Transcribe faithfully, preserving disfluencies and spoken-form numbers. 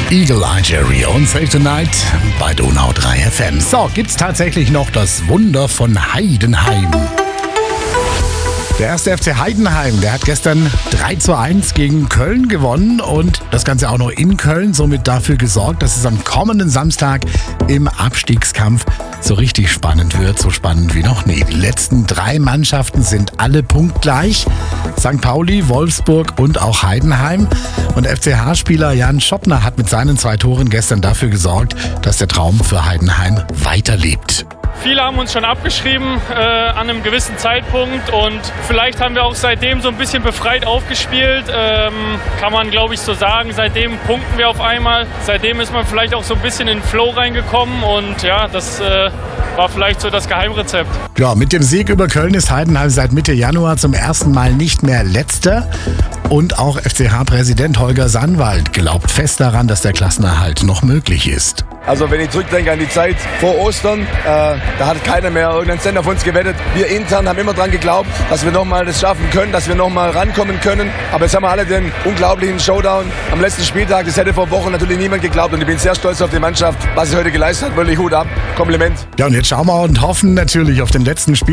Eagle Eye Jerry und Save the Night bei Donau drei F M. So, gibt's tatsächlich noch das Wunder von Heidenheim. Der erste F C Heidenheim, der hat gestern drei zu eins gegen Köln gewonnen und das Ganze auch noch in Köln, somit dafür gesorgt, dass es am kommenden Samstag im Abstiegskampf so richtig spannend wird, so spannend wie noch nie. Die letzten drei Mannschaften sind alle punktgleich, Sankt Pauli, Wolfsburg und auch Heidenheim. Und F C H-Spieler Jan Schoppner hat mit seinen zwei Toren gestern dafür gesorgt, dass der Traum für Heidenheim weiterlebt. Viele haben uns schon abgeschrieben äh, an einem gewissen Zeitpunkt und vielleicht haben wir auch seitdem so ein bisschen befreit aufgespielt. Ähm, kann man, glaube ich, so sagen. Seitdem punkten wir auf einmal. Seitdem ist man vielleicht auch so ein bisschen in den Flow reingekommen und ja, das äh, war vielleicht so das Geheimrezept. Ja, mit dem Sieg über Köln ist Heidenheim seit Mitte Januar zum ersten Mal nicht mehr Letzter. Und auch F C H-Präsident Holger Sandwald glaubt fest daran, dass der Klassenerhalt noch möglich ist. Also wenn ich zurückdenke an die Zeit vor Ostern, äh, da hat keiner mehr irgendeinen Cent auf uns gewettet. Wir intern haben immer dran geglaubt, dass wir nochmal das schaffen können, dass wir nochmal rankommen können. Aber jetzt haben wir alle den unglaublichen Showdown am letzten Spieltag. Das hätte vor Wochen natürlich niemand geglaubt. Und ich bin sehr stolz auf die Mannschaft, was sie heute geleistet hat. Wirklich Hut ab. Kompliment. Ja, und jetzt schauen wir und hoffen natürlich auf den letzten Spiel.